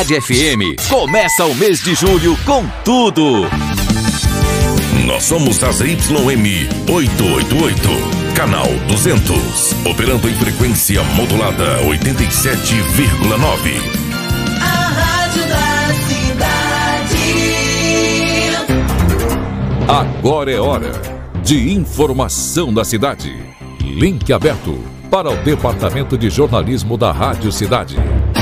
FM. Começa o mês de julho com tudo. Nós somos a ZYM 888, canal 200, operando em frequência modulada 87,9. A rádio da cidade. Agora é hora de informação da cidade. Link aberto para o Departamento de Jornalismo da Rádio Cidade.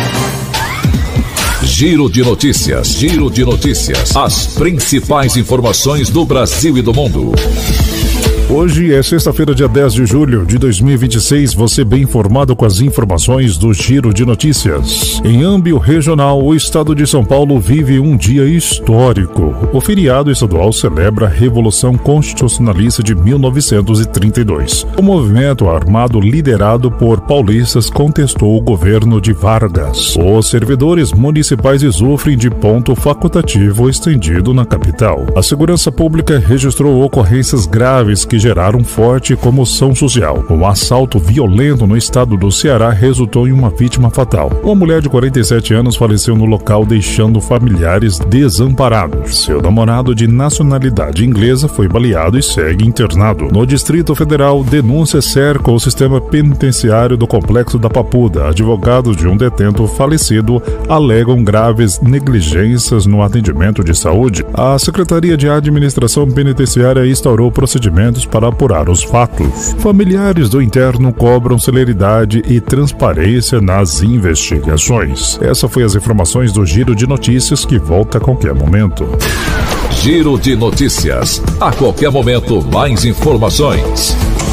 Giro de notícias, as principais informações do Brasil e do mundo. Hoje é sexta-feira, dia 10 de julho de 2026, você bem informado com as informações do Giro de Notícias. Em âmbito regional, o estado de São Paulo vive um dia histórico. O feriado estadual celebra a Revolução Constitucionalista de 1932. O movimento armado liderado por paulistas contestou o governo de Vargas. Os servidores municipais usufruem de ponto facultativo estendido na capital. A segurança pública registrou ocorrências graves que geraram forte comoção social. Um assalto violento no estado do Ceará resultou em uma vítima fatal. Uma mulher de 47 anos faleceu no local, deixando familiares desamparados. Seu namorado, de nacionalidade inglesa, foi baleado e segue internado. No Distrito Federal, denúncia cerca o sistema penitenciário do Complexo da Papuda. Advogados de um detento falecido alegam graves negligências no atendimento de saúde. A Secretaria de Administração Penitenciária instaurou procedimentos para apurar os fatos. Familiares do interno cobram celeridade e transparência nas investigações. Essa foi as informações do Giro de Notícias, que volta a qualquer momento. Giro de Notícias. A qualquer momento, mais informações.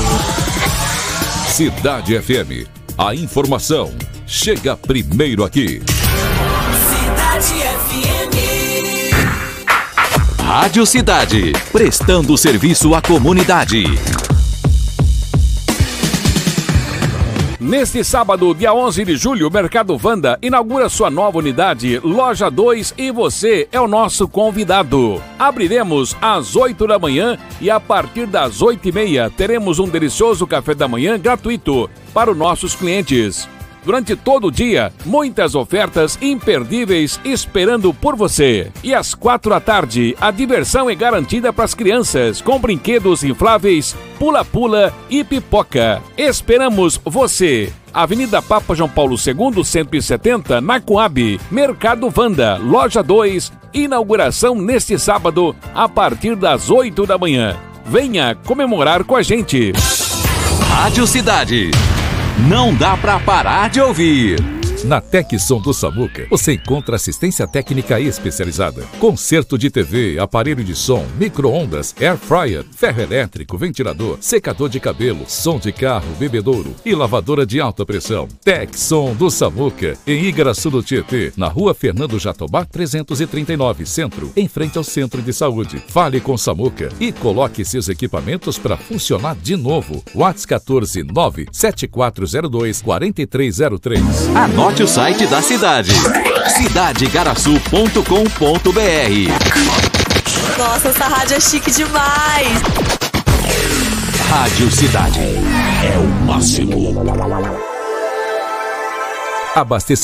Cidade FM. A informação chega primeiro aqui. Cidade FM. Rádio Cidade, prestando serviço à comunidade. Neste sábado, dia 11 de julho, o Mercado Vanda inaugura sua nova unidade, Loja 2, e você é o nosso convidado. Abriremos às 8 da manhã e a partir das 8h30 teremos um delicioso café da manhã gratuito para os nossos clientes. Durante todo o dia, muitas ofertas imperdíveis esperando por você. E às 4 da tarde, a diversão é garantida para as crianças, com brinquedos infláveis, pula-pula e pipoca. Esperamos você! Avenida Papa João Paulo II, 170, na Coab. Mercado Vanda, Loja 2, inauguração neste sábado, a partir das 8 da manhã. Venha comemorar com a gente. Rádio Cidade. Não dá pra parar de ouvir. Na Tecsom do Samuca, você encontra assistência técnica especializada, conserto de TV, aparelho de som, micro-ondas, air fryer, ferro elétrico, ventilador, secador de cabelo, som de carro, bebedouro e lavadora de alta pressão. Tecsom do Samuca, em Igaraçu do Tietê, na Rua Fernando Jatobá 339, Centro, em frente ao Centro de Saúde. Fale com Samuca e coloque seus equipamentos para funcionar de novo. WhatsApp 14974024303. Anote o site da cidade, cidadegaraçu.com.br. Nossa, essa rádio é chique demais. Rádio Cidade é o máximo. Abasteça